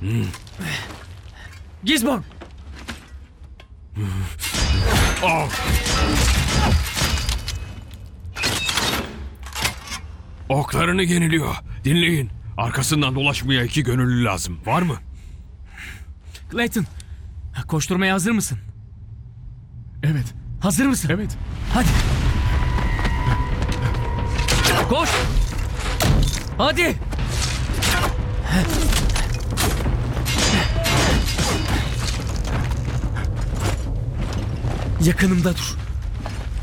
Gizmon! Oklarını yeniliyor. Dinleyin. Arkasından dolaşmaya 2 gönüllü lazım. Var mı? Clayton, koşturmaya hazır mısın? Evet. Hazır mısın? Evet. Hadi. Koş. Hadi. Yakınımda dur.